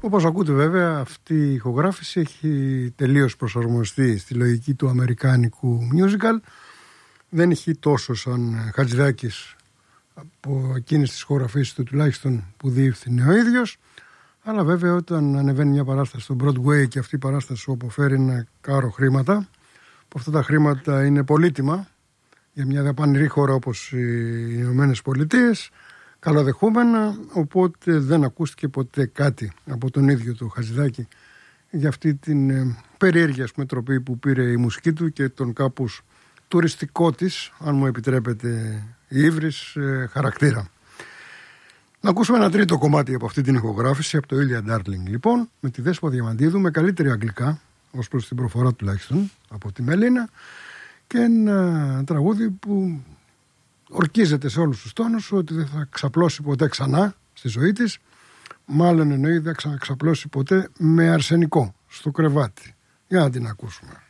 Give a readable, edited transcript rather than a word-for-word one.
Όπως ακούτε βέβαια, αυτή η ηχογράφηση έχει τελείως προσαρμοστεί στη λογική του αμερικάνικου musical. Δεν έχει τόσο σαν Χατζηδάκης από εκείνες τις ηχογραφήσεις του τουλάχιστον που διεύθυνε ο ίδιος. Αλλά βέβαια όταν ανεβαίνει μια παράσταση στο Broadway και αυτή η παράσταση σου αποφέρει ένα κάρο χρήματα, που αυτά τα χρήματα είναι πολύτιμα για μια δαπανηρή χώρα όπως οι Ηνωμένες Πολιτείες, καλοδεχούμενα, οπότε δεν ακούστηκε ποτέ κάτι από τον ίδιο του Χατζηδάκη για αυτή την περίεργη τροπή που πήρε η μουσική του και τον κάπως τουριστικό της, αν μου επιτρέπετε η ύβρις, χαρακτήρα. Να ακούσουμε ένα τρίτο κομμάτι από αυτή την ηχογράφηση, από το Ilya Darling λοιπόν, με τη Δέσπο Διαμαντίδου, με καλύτερη αγγλικά, ως προς την προφορά τουλάχιστον, από τη Μελίνα, και ένα τραγούδι που ορκίζεται σε όλους τους τόνους ότι δεν θα ξαπλώσει ποτέ ξανά στη ζωή της, μάλλον εννοεί δεν θα ξαναξαπλώσει ποτέ με αρσενικό στο κρεβάτι. Για να την ακούσουμε.